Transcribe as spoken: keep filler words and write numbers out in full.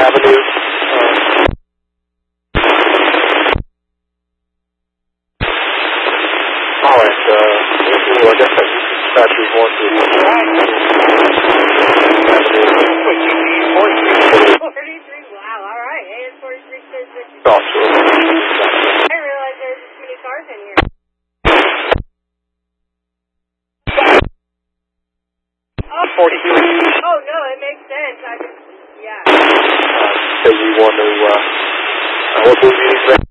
Avenue. Uh, all right. Uh, well, I guess that's dispatcher one to one. forty-three, wow, all right. A S forty-three says that you... Talk to him. I didn't realize there was this many cars in here. Oh, forty-three. oh no, it makes sense. I just, yeah. Uh, say you want to, uh, uh what booth meeting is that?